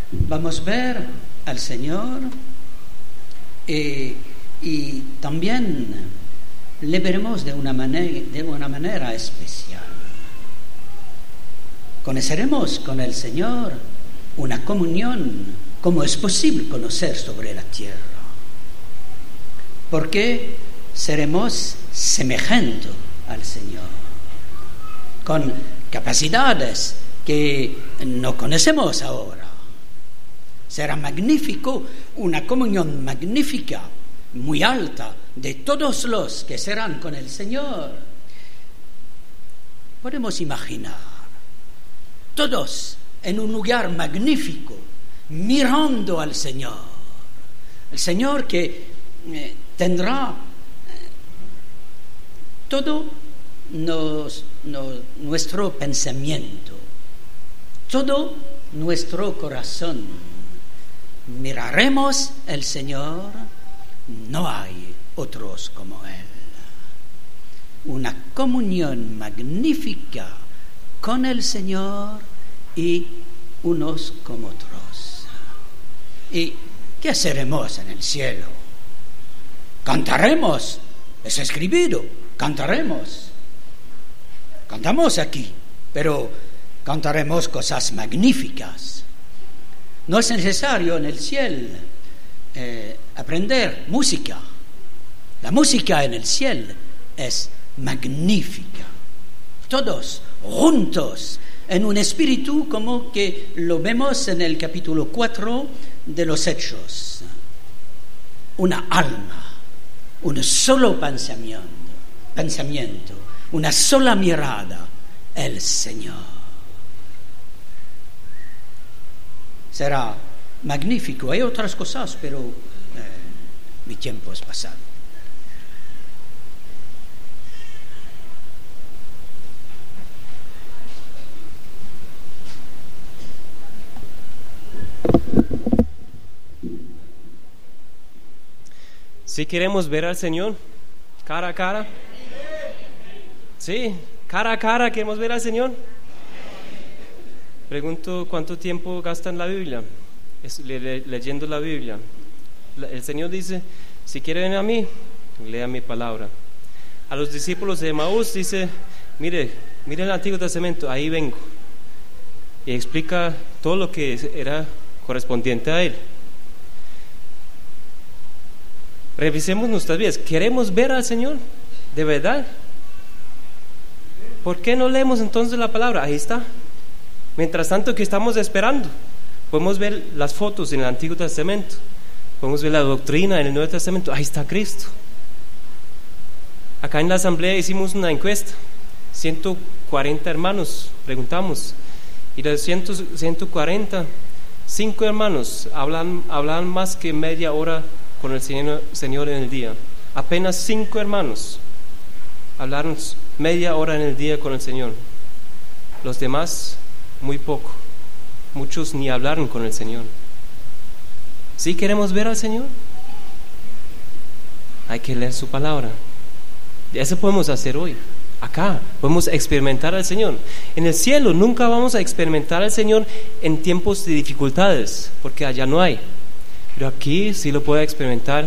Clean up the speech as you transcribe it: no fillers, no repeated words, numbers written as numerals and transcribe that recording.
vamos a ver al Señor y también le veremos de una manera especial. Conoceremos con el Señor una comunión como es posible conocer sobre la tierra, porque seremos semejantes al Señor, con capacidades que no conocemos ahora. Será magnífico, una comunión magnífica, muy alta, de todos los que serán con el Señor. Podemos imaginar, todos en un lugar magnífico, mirando al Señor. El Señor que tendrá todo nuestro pensamiento, todo nuestro corazón. Miraremos al Señor, no hay otros como Él. Una comunión magnífica con el Señor y unos con otros. ¿Y qué haremos en el cielo? Cantaremos, es escrito, cantaremos. Cantamos aquí, pero cantaremos cosas magníficas. No es necesario en el cielo aprender música. La música en el cielo es magnífica. Todos juntos en un espíritu como que lo vemos en el capítulo 4 de los Hechos. Una alma, un solo pensamiento, una sola mirada, el Señor. Será magnífico. Hay otras cosas, pero mi tiempo es pasado. Si queremos ver al Señor cara a cara, sí, cara a cara queremos ver al Señor. Pregunto cuánto tiempo gastan la Biblia, leyendo la Biblia. El Señor dice, si quieren a mí, lea mi palabra. A los discípulos de Emaús dice, mire el Antiguo Testamento, ahí vengo. Y explica todo lo que era correspondiente a Él. Revisemos nuestras vidas. ¿Queremos ver al Señor? ¿De verdad? ¿Por qué no leemos entonces la palabra? Ahí está. Mientras tanto que estamos esperando, podemos ver las fotos en el Antiguo Testamento, podemos ver la doctrina en el Nuevo Testamento. Ahí está Cristo. Acá en la asamblea hicimos una encuesta, 140 hermanos preguntamos, y de los 140, 5 hermanos hablan más que media hora con el Señor en el día. Apenas 5 hermanos hablaron media hora en el día con el Señor. Los demás muy poco, muchos ni hablaron con el Señor. ¿Sí queremos ver al Señor? Hay que leer su palabra. Eso podemos hacer hoy. Acá podemos experimentar al Señor. En el cielo nunca vamos a experimentar al Señor en tiempos de dificultades, porque allá no hay. Pero aquí sí lo puede experimentar